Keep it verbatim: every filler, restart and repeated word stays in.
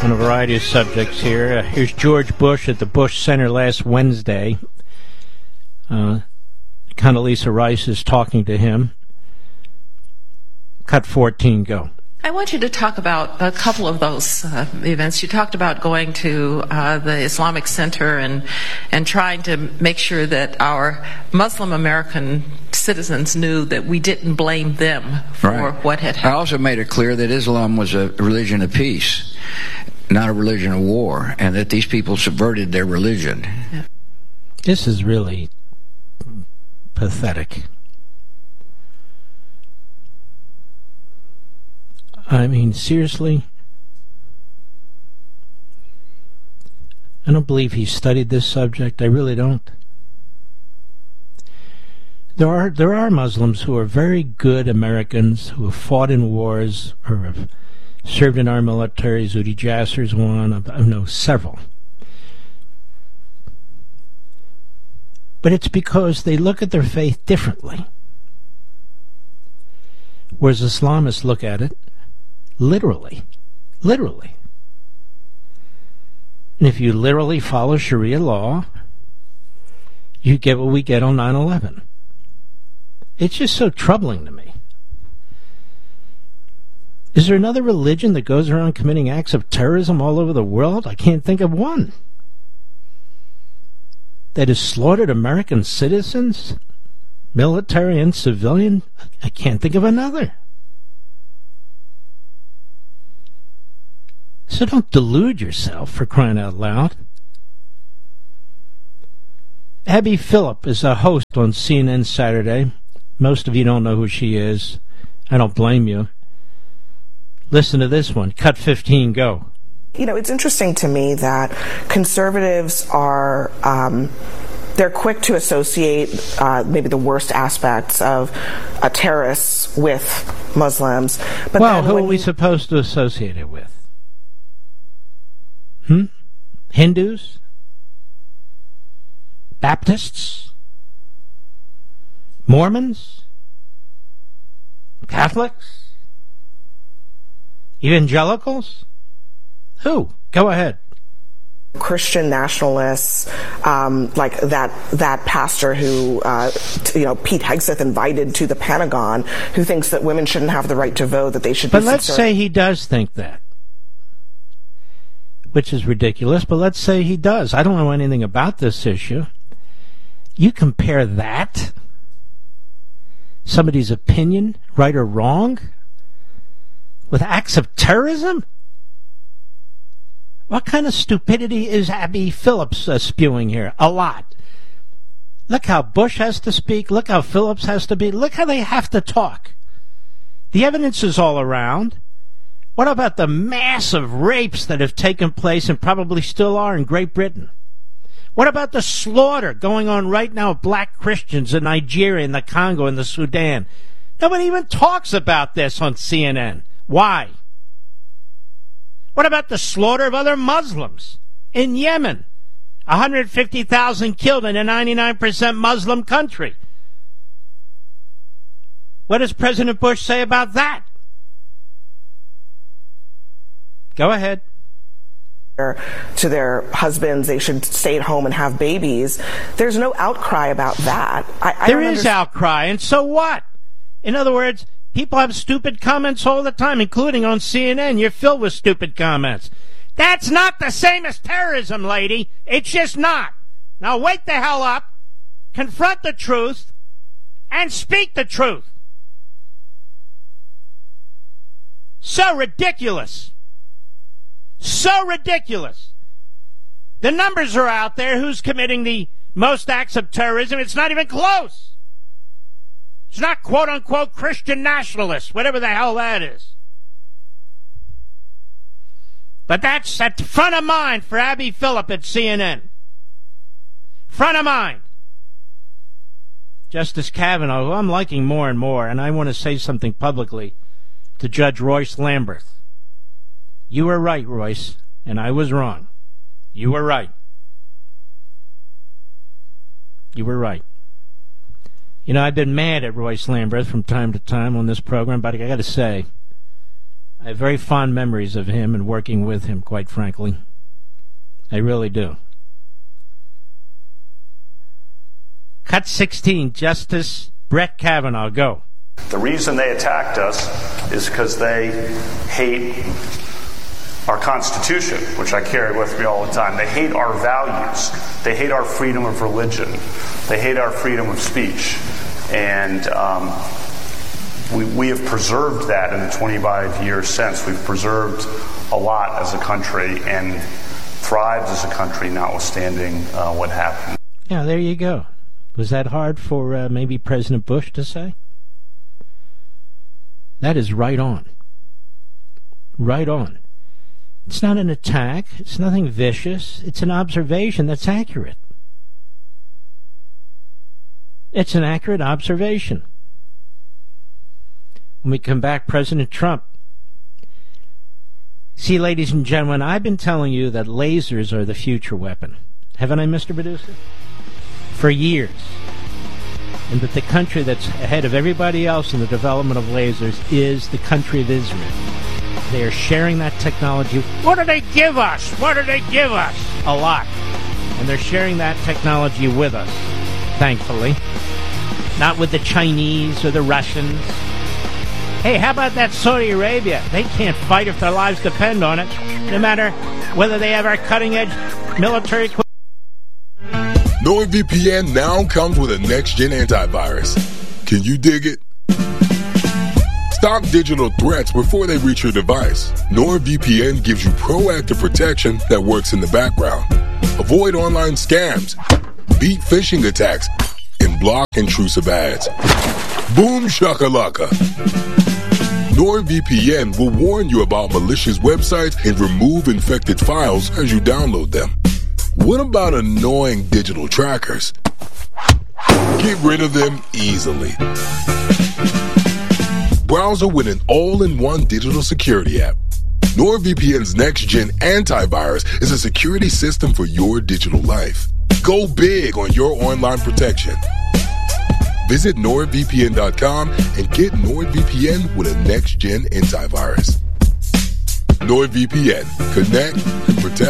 On a variety of subjects here. Uh, here's George Bush at the Bush Center last Wednesday. Uh, Condoleezza Rice is talking to him. Cut fourteen, go. I want you to talk about a couple of those uh, events. You talked about going to uh, the Islamic Center and and trying to make sure that our Muslim American citizens knew that we didn't blame them for right. what had happened. I also made it clear that Islam was a religion of peace, not a religion of war, and that these people subverted their religion. Yeah. This is really pathetic. I mean, seriously? I don't believe he studied this subject. I really don't. There are there are Muslims who are very good Americans who have fought in wars or have served in our military. Zuhdi Jasser's one. I know several. But it's because they look at their faith differently. Whereas Islamists look at it literally. Literally. And if you literally follow Sharia law, you get what we get on nine eleven. It's just so troubling to me. Is there another religion that goes around committing acts of terrorism all over the world? I can't think of one. That has slaughtered American citizens, military and civilian? I can't think of another. So don't delude yourself, for crying out loud. Abby Phillip is a host on C N N Saturday. Most of you don't know who she is. I don't blame you. Listen to this one. Cut fifteen, go. You know, it's interesting to me that conservatives are, um, they're quick to associate uh, maybe the worst aspects of uh, terrorists with Muslims. But well, who are you... we supposed to associate it with? Hmm? Hindus? Baptists? Mormons? Catholics? Evangelicals? Who? Go ahead. Christian nationalists, um, like that that pastor who, uh, t- you know, Pete Hegseth invited to the Pentagon, who thinks that women shouldn't have the right to vote, that they should but be... But let's subserv- say he does think that, which is ridiculous, but let's say he does. I don't know anything about this issue. You compare that, somebody's opinion, right or wrong, with acts of terrorism? What kind of stupidity is Abby Phillips uh, spewing here? A lot. Look how Bush has to speak. Look how Phillips has to be. Look how they have to talk. The evidence is all around. What about the massive rapes that have taken place and probably still are in Great Britain? What about the slaughter going on right now of black Christians in Nigeria, in the Congo, in the Sudan? Nobody even talks about this on C N N. Why? What about the slaughter of other Muslims in Yemen? one hundred fifty thousand killed in a ninety-nine percent Muslim country. What does President Bush say about that? Go ahead. To their husbands, they should stay at home and have babies. There's no outcry about that. I, I there don't is understand. outcry, and so what? In other words, people have stupid comments all the time, including on C N N. You're filled with stupid comments. That's not the same as terrorism, lady. It's just not. Now wake the hell up, confront the truth, and speak the truth. So ridiculous. So ridiculous. The numbers are out there. Who's committing the most acts of terrorism? It's not even close. It's not quote-unquote Christian nationalists, whatever the hell that is. But that's at the front of mind for Abby Phillip at C N N. Front of mind. Justice Kavanaugh, who I'm liking more and more, and I want to say something publicly to Judge Royce Lamberth. You were right, Royce, and I was wrong. You were right. You were right. You know, I've been mad at Royce Lamberth from time to time on this program, but I got to say, I have very fond memories of him and working with him, quite frankly. I really do. Cut sixteen, Justice Brett Kavanaugh, go. The reason they attacked us is because they hate our Constitution, which I carry with me all the time. They hate our values. They hate our freedom of religion. They hate our freedom of speech. And um, we, we have preserved that in the twenty-five years since. We've preserved a lot as a country and thrived as a country, notwithstanding uh, what happened. Yeah, there you go. Was that hard for uh, maybe President Bush to say? That is right on. Right on. It's not an attack. It's nothing vicious. It's an observation that's accurate. It's an accurate observation. When we come back, President Trump. See, ladies and gentlemen, I've been telling you that lasers are the future weapon. Haven't I, Mister Producer? For years. And that the country that's ahead of everybody else in the development of lasers is the country of Israel. They are sharing that technology. What do they give us? What do they give us? A lot. And they're sharing that technology with us, thankfully. Not with the Chinese or the Russians. Hey, how about that Saudi Arabia? They can't fight if their lives depend on it, no matter whether they have our cutting-edge military equipment. NordVPN now comes with a next-gen antivirus. Can you dig it? Stop digital threats before they reach your device. NordVPN gives you proactive protection that works in the background. Avoid online scams, beat phishing attacks, and block intrusive ads. Boom shakalaka. NordVPN will warn you about malicious websites and remove infected files as you download them. What about annoying digital trackers? Get rid of them easily. Browser with an all-in-one digital security app. NordVPN's next-gen antivirus is a security system for your digital life. Go big on your online protection. Visit nord V P N dot com and get NordVPN with a next-gen antivirus. NordVPN. Connect and protect.